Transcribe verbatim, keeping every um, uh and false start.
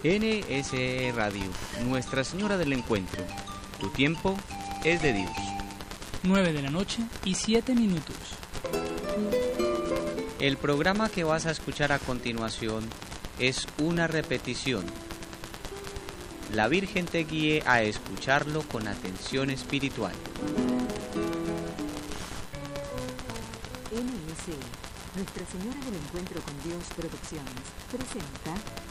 N S E Radio, Nuestra Señora del Encuentro. Tu tiempo es de Dios. nueve de la noche y siete minutos. El programa que vas a escuchar a continuación es una repetición. La Virgen te guíe a escucharlo con atención espiritual. N S E, Nuestra Señora del Encuentro con Dios Producciones, presenta